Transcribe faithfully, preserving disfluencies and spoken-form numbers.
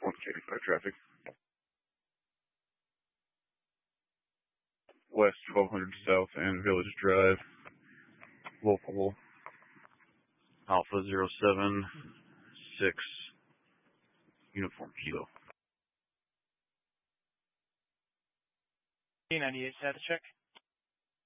one K five traffic. West twelve hundred South and Village Drive. Local Alpha zero seven six Uniform Kilo. ninety-eight status check.